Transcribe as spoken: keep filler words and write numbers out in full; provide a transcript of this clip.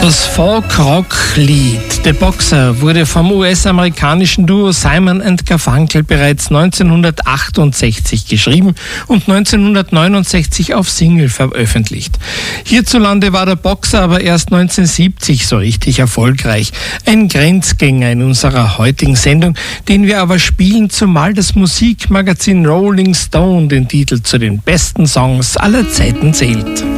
Das Folk-Rock-Lied The Boxer wurde vom U S-amerikanischen Duo Simon and Garfunkel bereits neunzehnhundertachtundsechzig geschrieben und neunzehnhundertneunundsechzig auf Single veröffentlicht. Hierzulande war der Boxer aber erst neunzehnhundertsiebzig so richtig erfolgreich. Ein Grenzgänger in unserer heutigen Sendung, den wir aber spielen, zumal das Musikmagazin Rolling Stone den Titel zu den besten Songs aller Zeiten zählt.